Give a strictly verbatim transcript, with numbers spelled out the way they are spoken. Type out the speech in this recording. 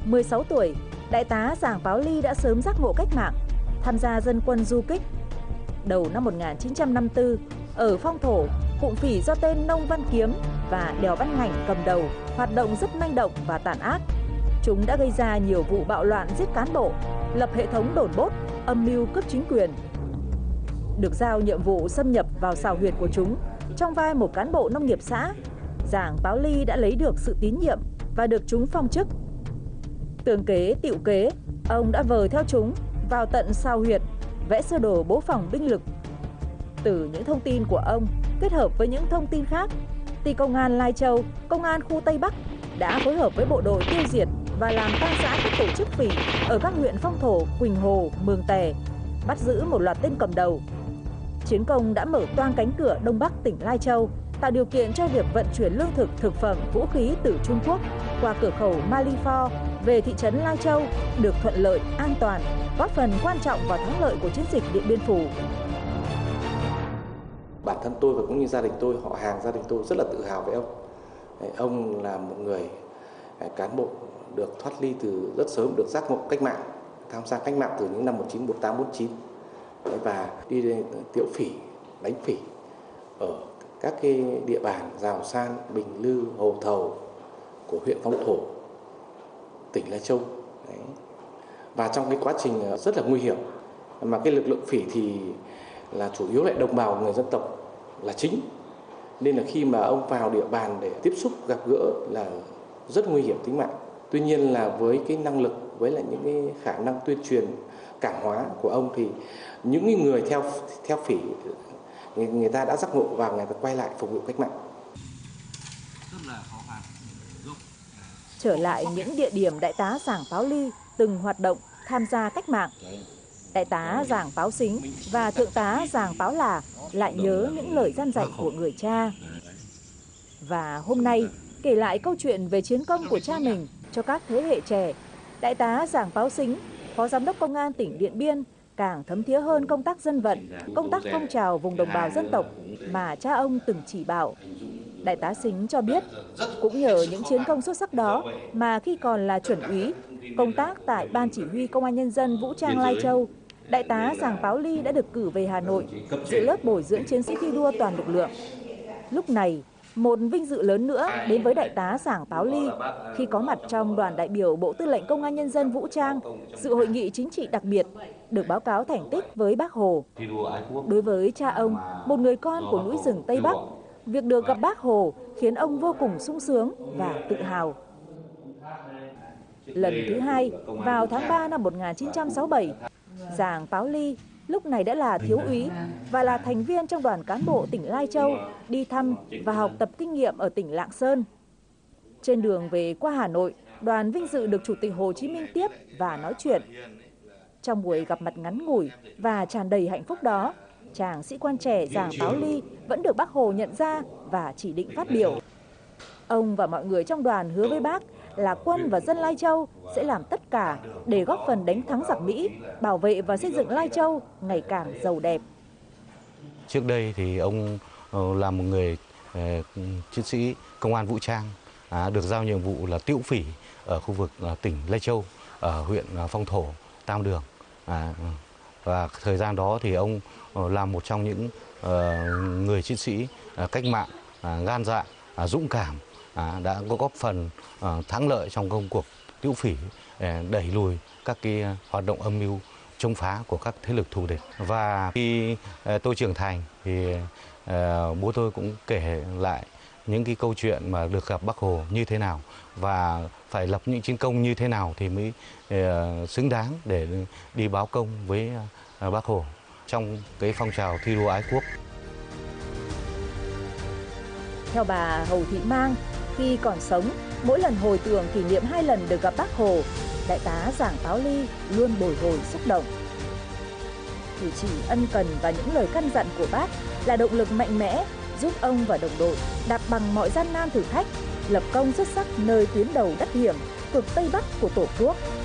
mười sáu tuổi, Đại tá Giàng Páo Ly đã sớm giác ngộ cách mạng, tham gia dân quân du kích. Đầu năm một nghìn chín trăm năm mươi tư, ở Phong Thổ, cụm phỉ do tên Nông Văn Kiếm và Đèo Văn Ngảnh cầm đầu hoạt động rất manh động và tàn ác. Chúng đã gây ra nhiều vụ bạo loạn giết cán bộ, lập hệ thống đồn bốt, âm mưu cướp chính quyền. Được giao nhiệm vụ xâm nhập vào xào huyệt của chúng, trong vai một cán bộ nông nghiệp xã, Giàng Páo Ly đã lấy được sự tín nhiệm và được chúng phong chức. Tường kế tựu kế, ông đã vờ theo chúng vào tận xào huyệt, vẽ sơ đồ bố phòng binh lực. Từ những thông tin của ông kết hợp với những thông tin khác, thì Công an Lai Châu, Công an khu Tây Bắc đã phối hợp với bộ đội tiêu diệt và làm tan rã các tổ chức phỉ ở các huyện Phong Thổ, Quỳnh Hồ, Mường Tè, bắt giữ một loạt tên cầm đầu. Chiến công đã mở toang cánh cửa Đông Bắc tỉnh Lai Châu, tạo điều kiện cho việc vận chuyển lương thực, thực phẩm, vũ khí từ Trung Quốc qua cửa khẩu Malifor về thị trấn Lai Châu được thuận lợi, an toàn, góp phần quan trọng vào thắng lợi của chiến dịch Điện Biên Phủ. Bản thân tôi và cũng như gia đình tôi, họ hàng gia đình tôi rất là tự hào với ông. Ông là một người cán bộ được thoát ly từ rất sớm, được giác ngộ cách mạng, tham gia cách mạng từ những năm một nghìn chín trăm bốn mươi tám bốn mươi chín và đi đến tiễu phỉ, đánh phỉ ở các cái địa bàn Giào San, Bình Lư, Hồ Thầu của huyện Phong Thổ, tỉnh Lai Châu. Đấy. Và trong cái quá trình rất là nguy hiểm, mà cái lực lượng phỉ thì là chủ yếu lại đồng bào người dân tộc là chính, nên là khi mà ông vào địa bàn để tiếp xúc gặp gỡ là rất nguy hiểm tính mạng. Tuy nhiên là với cái năng lực, với lại những cái khả năng tuyên truyền cảm hóa của ông thì những người theo theo phỉ người, người ta đã giác ngộ và người ta quay lại phục vụ cách mạng. Trở lại những địa điểm Đại tá Giàng Páo Ly từng hoạt động tham gia cách mạng, Đại tá Giàng Páo Xính và Thượng tá Giàng Páo Là lại nhớ những lời căn dặn của người cha. Và hôm nay, kể lại câu chuyện về chiến công của cha mình cho các thế hệ trẻ, Đại tá Giàng Páo Xính, Phó Giám đốc Công an tỉnh Điện Biên, càng thấm thía hơn công tác dân vận, công tác phong trào vùng đồng bào dân tộc mà cha ông từng chỉ bảo. Đại tá Xính cho biết, cũng nhờ những chiến công xuất sắc đó mà khi còn là chuẩn úy, công tác tại Ban Chỉ huy Công an Nhân dân Vũ trang Lai Châu, Đại tá Giàng Páo Ly đã được cử về Hà Nội dự lớp bồi dưỡng chiến sĩ thi đua toàn lực lượng. Lúc này, một vinh dự lớn nữa đến với Đại tá Giàng Páo Ly khi có mặt trong đoàn đại biểu Bộ Tư lệnh Công an Nhân dân Vũ trang dự hội nghị chính trị đặc biệt, được báo cáo thành tích với Bác Hồ. Đối với cha ông, một người con của núi rừng Tây Bắc, việc được gặp Bác Hồ khiến ông vô cùng sung sướng và tự hào. Lần thứ hai, vào tháng ba năm một nghìn chín trăm sáu mươi bảy, Giàng Páo Ly lúc này đã là thiếu úy và là thành viên trong đoàn cán bộ tỉnh Lai Châu đi thăm và học tập kinh nghiệm ở tỉnh Lạng Sơn. Trên đường về qua Hà Nội, đoàn vinh dự được Chủ tịch Hồ Chí Minh tiếp và nói chuyện. Trong buổi gặp mặt ngắn ngủi và tràn đầy hạnh phúc đó, chàng sĩ quan trẻ Giàng Páo Ly vẫn được Bác Hồ nhận ra và chỉ định phát biểu. Ông và mọi người trong đoàn hứa với Bác là quân và dân Lai Châu sẽ làm tất cả để góp phần đánh thắng giặc Mỹ, bảo vệ và xây dựng Lai Châu ngày càng giàu đẹp. Trước đây thì ông là một người chiến sĩ công an vũ trang, được giao nhiệm vụ là tiễu phỉ ở khu vực tỉnh Lai Châu, ở huyện Phong Thổ, Tam Đường. Và thời gian đó thì ông là một trong những người chiến sĩ cách mạng gan dạ, dũng cảm, đã có góp phần thắng lợi trong công cuộc tiễu phỉ, đẩy lùi các cái hoạt động âm mưu chống phá của các thế lực thù địch. Và khi tôi trưởng thành thì bố tôi cũng kể lại những cái câu chuyện mà được gặp Bác Hồ như thế nào và phải lập những chiến công như thế nào thì mới xứng đáng để đi báo công với Bác Hồ trong cái phong trào thi đua ái quốc. Theo bà Hầu Thị Mang, khi còn sống, mỗi lần hồi tưởng kỷ niệm hai lần được gặp Bác Hồ, Đại tá Giàng Páo Ly luôn bồi hồi xúc động. Cử chỉ ân cần và những lời căn dặn của Bác là động lực mạnh mẽ giúp ông và đồng đội đạp bằng mọi gian nan thử thách, lập công xuất sắc nơi tuyến đầu đắt hiểm, cực Tây Bắc của Tổ quốc.